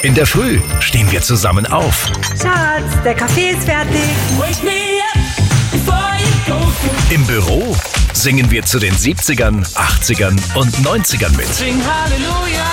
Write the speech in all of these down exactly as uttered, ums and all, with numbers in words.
In der Früh stehen wir zusammen auf. Schatz, der Kaffee ist fertig. Wake me up before you go. Im Büro singen wir zu den siebzigern, achtzigern und neunzigern mit. Sing Halleluja.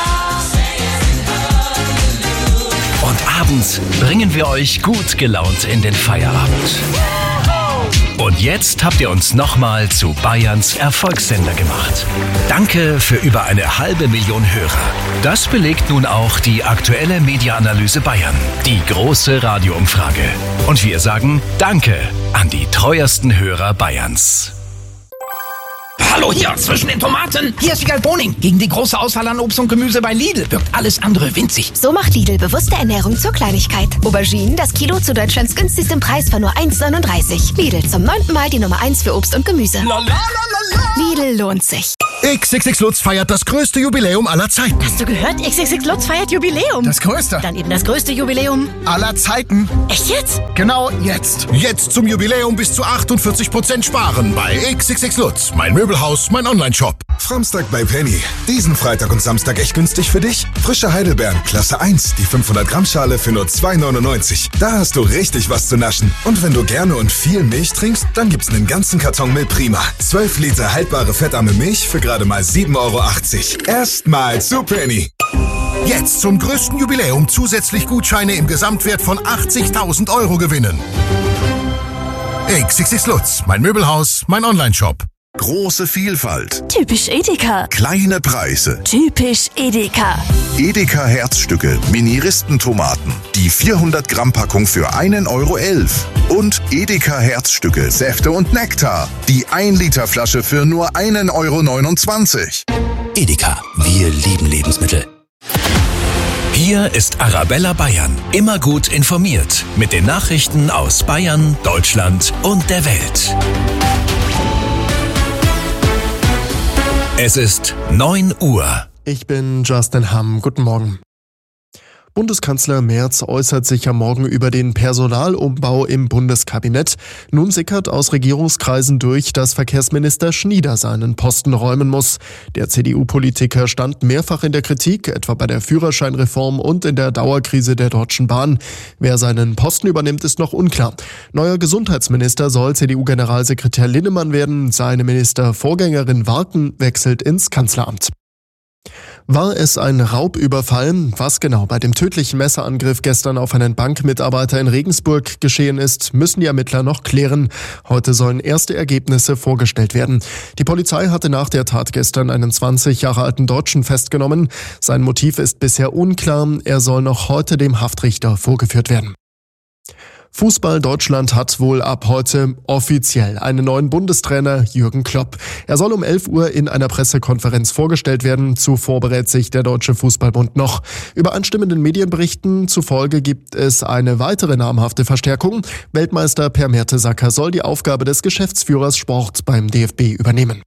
Und abends bringen wir euch gut gelaunt in den Feierabend. Und jetzt habt ihr uns nochmal zu Bayerns Erfolgssender gemacht. Danke für über eine halbe Million Hörer. Das belegt nun auch die aktuelle Media-Analyse Bayern, die große Radioumfrage. Und wir sagen Danke an die treuesten Hörer Bayerns. Hallo hier, zwischen den Tomaten. Hier ist Wiegald Boning. Gegen die große Auswahl an Obst und Gemüse bei Lidl wirkt alles andere winzig. So macht Lidl bewusste Ernährung zur Kleinigkeit. Auberginen, das Kilo zu Deutschlands günstigstem Preis für nur eins neununddreißig. Lidl, zum neunten Mal die Nummer eins für Obst und Gemüse. La, la, la, la, la. Lidl lohnt sich. X X X Lutz feiert das größte Jubiläum aller Zeiten. Hast du gehört? X X X Lutz feiert Jubiläum. Das größte Dann eben das größte Jubiläum aller Zeiten. Echt jetzt? Genau jetzt. Jetzt zum Jubiläum bis zu achtundvierzig Prozent sparen bei X X X Lutz. Mein Möbelhaus, mein Online-Shop. Samstag bei Penny. Diesen Freitag und Samstag echt günstig für dich? Frische Heidelbeeren, Klasse eins, die fünfhundert Gramm Schale für nur zwei neunundneunzig. Da hast du richtig was zu naschen. Und wenn du gerne und viel Milch trinkst, dann gibt's einen ganzen Karton Milch Prima. zwölf Liter haltbare fettarme Milch für gerade mal sieben Euro achtzig. Erstmal zu Penny. Jetzt zum größten Jubiläum zusätzlich Gutscheine im Gesamtwert von achtzigtausend Euro gewinnen. X X X Lutz, mein Möbelhaus, mein Online-Shop. Große Vielfalt. Typisch Edeka. Kleine Preise. Typisch Edeka. Edeka Herzstücke, Mini-Ristentomaten. Die vierhundert Gramm Packung für einen Euro elf. Und Edeka Herzstücke, Säfte und Nektar. Die ein Liter Flasche für nur einen Euro neunundzwanzig. Edeka, wir lieben Lebensmittel. Hier ist Arabella Bayern. Immer gut informiert. Mit den Nachrichten aus Bayern, Deutschland und der Welt. Es ist neun Uhr. Ich bin Justin Hamm. Guten Morgen. Bundeskanzler Merz äußert sich am Morgen über den Personalumbau im Bundeskabinett. Nun sickert aus Regierungskreisen durch, dass Verkehrsminister Schnieder seinen Posten räumen muss. Der C D U-Politiker stand mehrfach in der Kritik, etwa bei der Führerscheinreform und in der Dauerkrise der Deutschen Bahn. Wer seinen Posten übernimmt, ist noch unklar. Neuer Gesundheitsminister soll C D U-Generalsekretär Linnemann werden. Seine Ministervorgängerin Warken wechselt ins Kanzleramt. War es ein Raubüberfall? Was genau bei dem tödlichen Messerangriff gestern auf einen Bankmitarbeiter in Regensburg geschehen ist, müssen die Ermittler noch klären. Heute sollen erste Ergebnisse vorgestellt werden. Die Polizei hatte nach der Tat gestern einen zwanzig Jahre alten Deutschen festgenommen. Sein Motiv ist bisher unklar. Er soll noch heute dem Haftrichter vorgeführt werden. Fußball Deutschland hat wohl ab heute offiziell einen neuen Bundestrainer, Jürgen Klopp. Er soll um elf Uhr in einer Pressekonferenz vorgestellt werden. Zuvor berät sich der Deutsche Fußballbund noch. Übereinstimmenden Medienberichten zufolge gibt es eine weitere namhafte Verstärkung. Weltmeister Per Mertesacker soll die Aufgabe des Geschäftsführers Sport beim D F B übernehmen.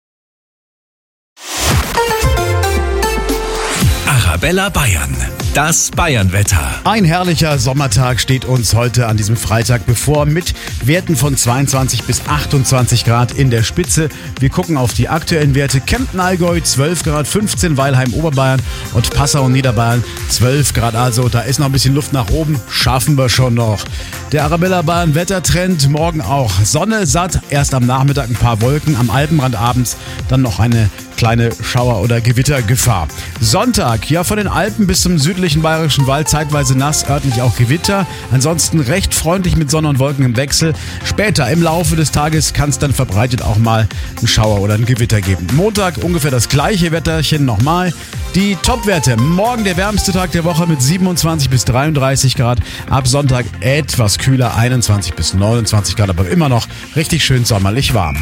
Arabella Bayern. Das Bayernwetter. Ein herrlicher Sommertag steht uns heute an diesem Freitag bevor mit Werten von zweiundzwanzig bis achtundzwanzig Grad in der Spitze. Wir gucken auf die aktuellen Werte. Kempten-Allgäu zwölf Grad, fünfzehn Weilheim Oberbayern und Passau und Niederbayern zwölf Grad. Also da ist noch ein bisschen Luft nach oben, schaffen wir schon noch. Der Arabella Bayern Wettertrend morgen auch. Sonne satt, erst am Nachmittag ein paar Wolken, am Alpenrand abends dann noch eine kleine Schauer- oder Gewittergefahr. Sonntag, ja, von den Alpen bis zum südlichen Bayerischen Wald zeitweise nass, örtlich auch Gewitter. Ansonsten recht freundlich mit Sonne und Wolken im Wechsel. Später im Laufe des Tages kann es dann verbreitet auch mal einen Schauer oder ein Gewitter geben. Montag ungefähr das gleiche Wetterchen nochmal. Die Topwerte. Morgen der wärmste Tag der Woche mit siebenundzwanzig bis dreiunddreißig Grad. Ab Sonntag etwas kühler, einundzwanzig bis neunundzwanzig Grad, aber immer noch richtig schön sommerlich warm.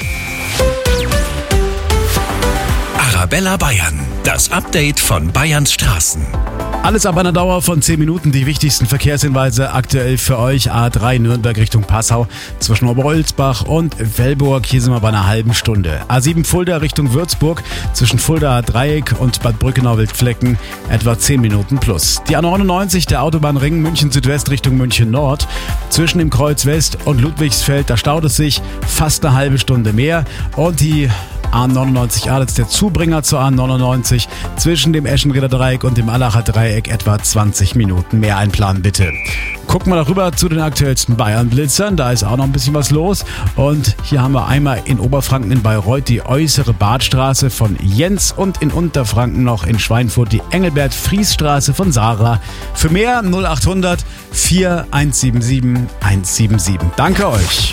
Arabella Bayern. Das Update von Bayerns Straßen. Alles ab einer Dauer von zehn Minuten. Die wichtigsten Verkehrshinweise aktuell für euch. A drei Nürnberg Richtung Passau zwischen Oberholzbach und Velburg. Hier sind wir bei einer halben Stunde. A sieben Fulda Richtung Würzburg zwischen Fulda Dreieck und Bad Brückenau-Wildflecken etwa zehn Minuten plus. Die A neunundneunzig, der Autobahnring München Südwest Richtung München Nord zwischen dem Kreuz West und Ludwigsfeld. Da staut es sich fast eine halbe Stunde mehr. Und die A neunundneunzig A, das ist der Zubringer zur A neunundneunzig, zwischen dem Eschenrieder Dreieck und dem Allacher Dreieck etwa zwanzig Minuten. Mehr einplanen bitte. Gucken wir noch rüber zu den aktuellsten Bayern-Blitzern. Da ist auch noch ein bisschen was los. Und hier haben wir einmal in Oberfranken in Bayreuth die äußere Badstraße von Jens und in Unterfranken noch in Schweinfurt die Engelbert-Fries-Straße von Sarah. Für mehr null achthundert vier eins sieben sieben eins sieben sieben. Danke euch.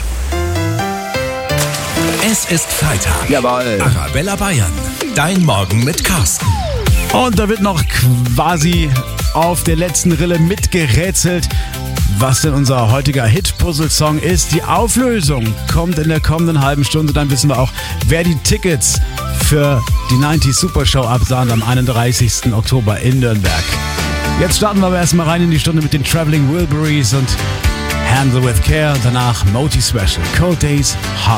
Es ist Freitag. Jawohl. Arabella Bayern. Dein Morgen mit Carsten. Und da wird noch quasi auf der letzten Rille mitgerätselt, was denn unser heutiger Hit-Puzzle-Song ist. Die Auflösung kommt in der kommenden halben Stunde. Dann wissen wir auch, wer die Tickets für die neunzig Super Show absahnt am einunddreißigsten Oktober in Nürnberg. Jetzt starten wir aber erstmal rein in die Stunde mit den Traveling Wilburys und Handle with Care. Danach Moti Special, Cold Days, Hard.